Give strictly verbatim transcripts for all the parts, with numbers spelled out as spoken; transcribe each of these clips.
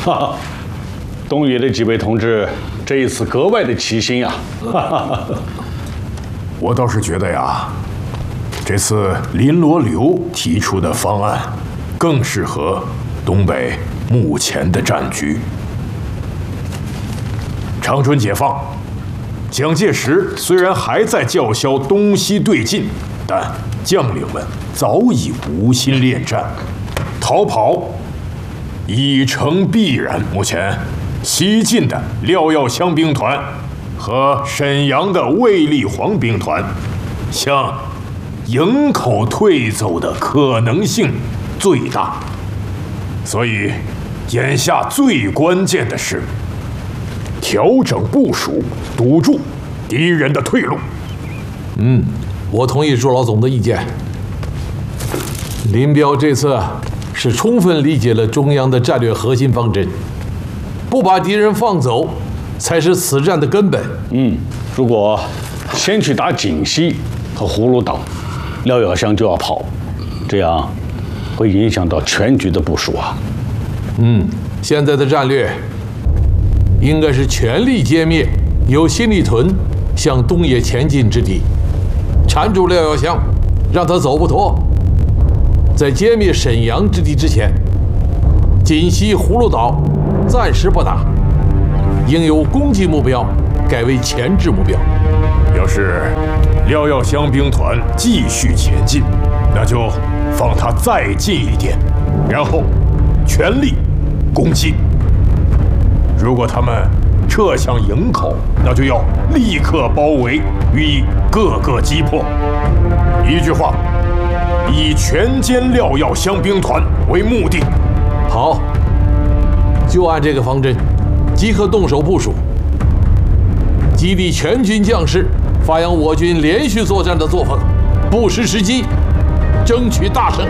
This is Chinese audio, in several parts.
哈，东野的几位同志这一次格外的齐心啊！哈哈， 我倒是觉得呀，这次林罗流提出的方案更适合东北目前的战局。长春解放，蒋介石虽然还在叫嚣东西对进，但将领们早已无心恋战，逃跑已成必然。目前，西进的廖耀湘兵团和沈阳的卫立煌兵团向营口退走的可能性最大，所以眼下最关键的是调整部署，堵住敌人的退路。 嗯，我同意朱老总的意见。林彪这次是充分理解了中央的战略核心方针，不把敌人放走，才是此战的根本。 嗯，如果先去打锦西和葫芦岛，廖耀湘就要跑，这样会影响到全局的部署啊。 嗯，现在的战略应该是全力歼灭由新立屯向东野前进之敌，缠住廖耀湘，让他走不脱。在歼灭沈阳之敌之前，锦西、葫芦岛暂时不打，应由攻击目标改为前置目标。 要是廖耀湘兵团继续前进，那就放他再近一点，然后全力攻击。如果他们撤向营口，那就要立刻包围，予以各个击破。一句话，以全歼廖耀湘兵团为目的。 好，就按这个方针，即刻动手部署，激励全军将士发扬我军连续作战的作风，不失时机，争取大胜。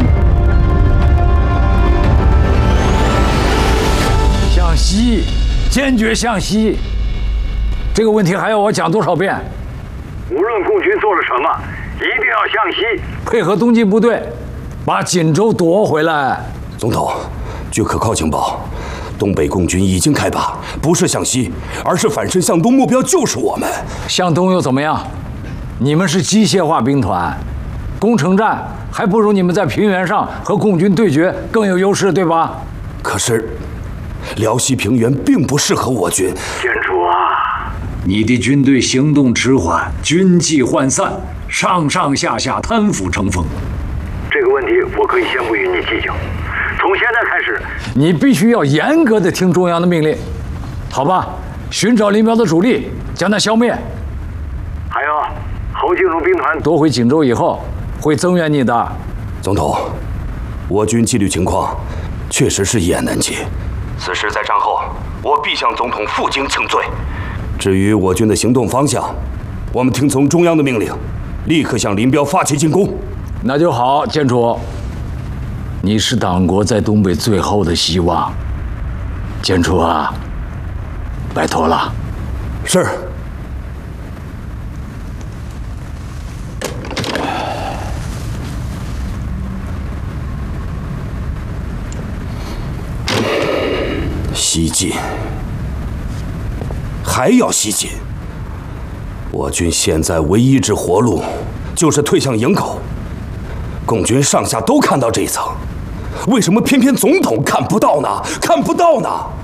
向西，坚决向西。这个问题还要我讲多少遍？ 无论共军做了什么，一定要向西， 配合东进部队，把锦州夺回来。 总统，据可靠情报，东北共军已经开拔，不是向西，而是反身向东，目标就是我们。 向东又怎么样？你们是机械化兵团，攻城战还不如你们在平原上和共军对决更有优势，对吧？ 可是，辽西平原并不适合我军。 建主啊， 你的军队行动迟缓，军纪涣散，上上下下贪腐成风。 这个问题我可以先不与你计较。从现在开始， 你必须要严格的听中央的命令，好吧？寻找林彪的主力，将他消灭。 还有，侯金荣兵团夺回锦州以后，会增援你的。 总统，我军纪律情况确实是一言难尽。此事在战后，我必向总统负荆请罪。至于我军的行动方向，我们听从中央的命令，立刻向林彪发起进攻。 那就好，建楚，你是党国在东北最后的希望。建楚啊，拜托了。 是。西进，还要西进。我军现在唯一之活路，就是退向营口。共军上下都看到这一层，为什么偏偏总统看不到呢？看不到呢？